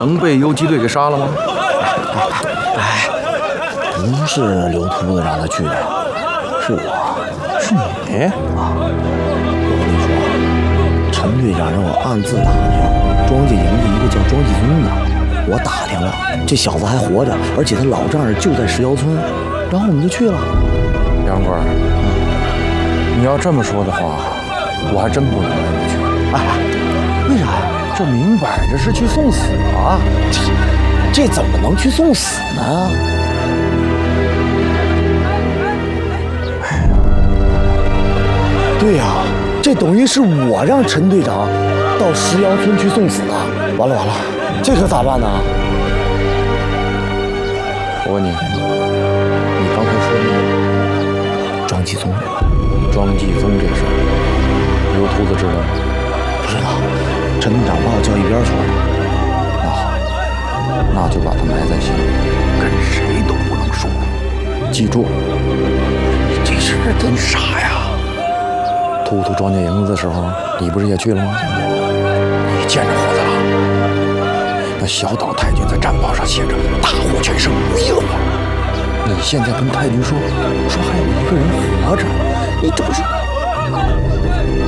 能被游击队给杀了吗？ 哎，不是刘秃子让他去的，是我，是你啊！我跟你说，陈队长让我暗自打听庄稼营的一个叫庄继宗的。我打听了，这小子还活着，而且他老丈人就在石窑村，然后我们就去了。 杨官，你要这么说的话，我还真不能带你去。 哎，为啥呀？ 这明摆着是去送死啊！ 这怎么能去送死呢？哎呀，对呀，这等于是我让陈队长到石窑村去送死的。完了完了，这可咋办呢？ 我问你，你刚才说那个庄继宗， 庄继宗这事儿，刘秃子知道吗？ 不知道，陈队长把我叫一边去了。 那好，那就把他埋在心里，跟谁都不能说。记住， 这事儿真傻呀！ 秃秃庄稼营子的时候，你不是也去了吗？你见着活的了？那小岛太君在战报上写着大获全胜，无一漏网。你现在跟太君说还有一个人活着，你这不是？